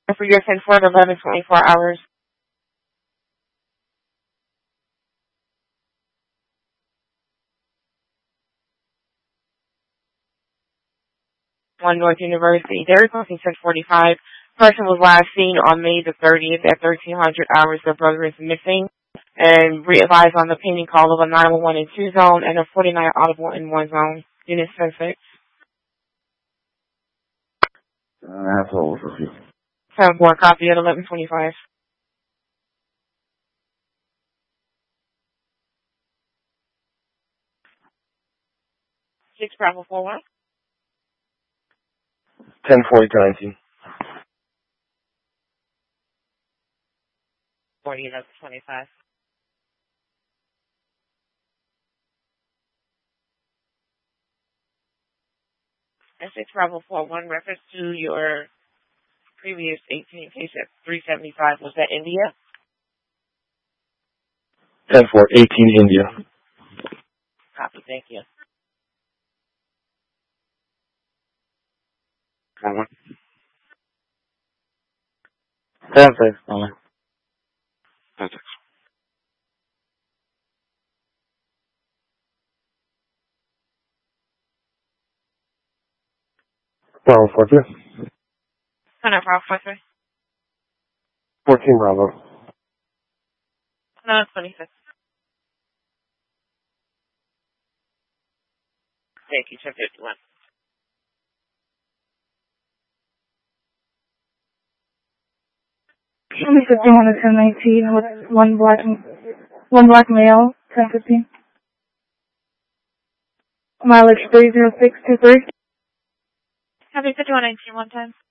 for your 10 for 11:24 hours. On North University. They're requesting 10:45. Person was last seen on May the 30th at 1300 hours. Their brother is missing. And re-advise on the pending call of a 911 in 2 zone and a 49 audible in 1 zone. Unit 6. 7-4 copy at 11:25. 6 Bravo 41. 10:40 to 19. 40 11:25. And 6 Bravo 41, reference to your previous 18 case at 375, was that India? 10-4, 18 India. Copy, thank you. 10-6, only. 10-6. Bravo 42. 100 Bravo 43. 14 Bravo. 26. Thank you, 1051. Show me 51 to 1019 with one black male, 1015. Mileage 30623. Copy 5119 one time.